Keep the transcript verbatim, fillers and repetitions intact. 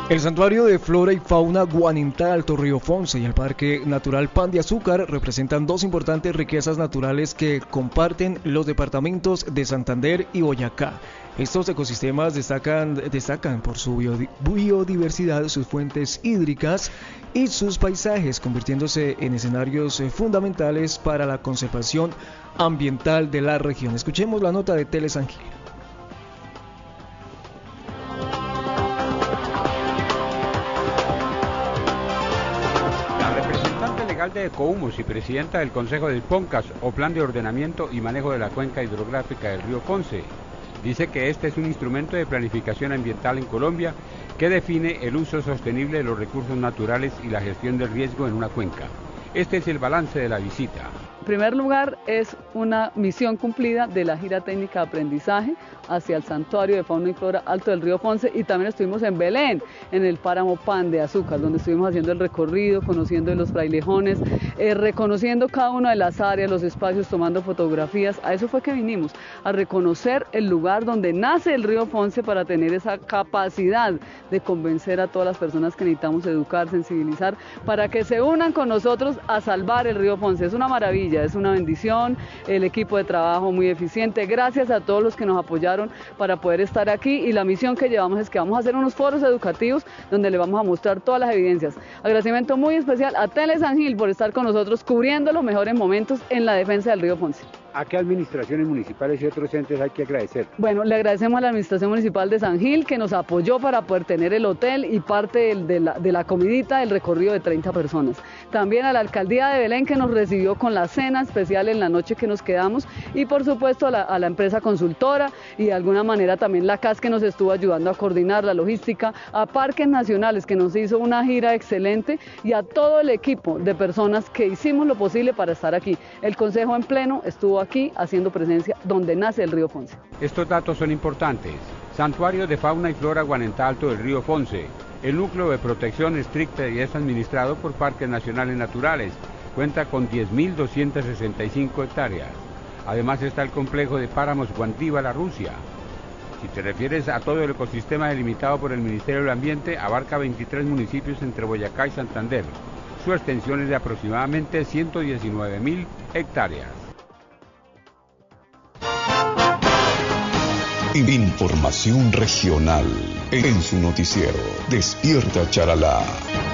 El Santuario de Flora y Fauna Guanentá Alto Río Fonce y el Parque Natural Pan de Azúcar representan dos importantes riquezas naturales que comparten los departamentos de Santander y Boyacá. Estos ecosistemas destacan, destacan por su biodiversidad, sus fuentes hídricas y sus paisajes, convirtiéndose en escenarios fundamentales para la conservación ambiental de la región. Escuchemos la nota de Teles Angil. De Ecoumus y presidenta del Consejo del PONCAS, o Plan de Ordenamiento y Manejo de la Cuenca Hidrográfica del Río Fonce, dice que este es un instrumento de planificación ambiental en Colombia que define el uso sostenible de los recursos naturales y la gestión del riesgo en una cuenca. Este es el balance de la visita. En primer lugar, es una misión cumplida de la gira técnica de aprendizaje hacia el Santuario de Fauna y Flora Alto del Río Fonce, y también estuvimos en Belén, en el páramo Pan de Azúcar, donde estuvimos haciendo el recorrido, conociendo los frailejones, eh, reconociendo cada una de las áreas, los espacios, tomando fotografías. A eso fue que vinimos, a reconocer el lugar donde nace el Río Fonce para tener esa capacidad de convencer a todas las personas que necesitamos educar, sensibilizar, para que se unan con nosotros a salvar el Río Fonce. Es una maravilla, es una bendición, el equipo de trabajo muy eficiente, gracias a todos los que nos apoyaron para poder estar aquí, y la misión que llevamos es que vamos a hacer unos foros educativos donde le vamos a mostrar todas las evidencias. Agradecimiento muy especial a Teles Angil por estar con nosotros cubriendo los mejores momentos en la defensa del Río Fonce. ¿A qué administraciones municipales y otros entes hay que agradecer? Bueno, le agradecemos a la Administración Municipal de San Gil, que nos apoyó para poder tener el hotel y parte de la, de la comidita del recorrido de treinta personas. También a la Alcaldía de Belén, que nos recibió con la cena especial en la noche que nos quedamos, y por supuesto a la, a la empresa consultora, y de alguna manera también la C A S, que nos estuvo ayudando a coordinar la logística, a Parques Nacionales, que nos hizo una gira excelente, y a todo el equipo de personas que hicimos lo posible para estar aquí. El Consejo en pleno estuvo aquí haciendo presencia donde nace el Río Fonce. Estos datos son importantes. Santuario de Fauna y Flora Guanentá Alto del Río Fonce. El núcleo de protección estricta y es administrado por Parques Nacionales Naturales. Cuenta con diez mil doscientas sesenta y cinco hectáreas. Además está el complejo de páramos Guantíbala, Rusia. Si te refieres a todo el ecosistema delimitado por el Ministerio del Ambiente, abarca veintitrés municipios entre Boyacá y Santander. Su extensión es de aproximadamente ciento diecinueve mil hectáreas. Información regional en su noticiero Despierta Charalá.